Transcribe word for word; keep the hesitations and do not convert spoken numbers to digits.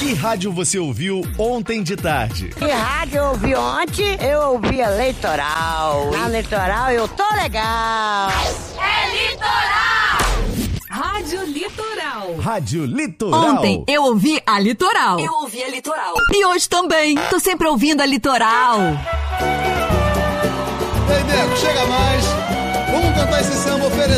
Que rádio você ouviu ontem de tarde? Que rádio eu ouvi ontem? Eu ouvi a Litoral. Na Litoral eu tô legal. É Litoral! Rádio Litoral. Rádio Litoral. Ontem eu ouvi a Litoral. Eu ouvi a Litoral. E hoje também. Tô sempre ouvindo a Litoral. Ei, nego, chega mais. Vamos cantar esse samba oferecido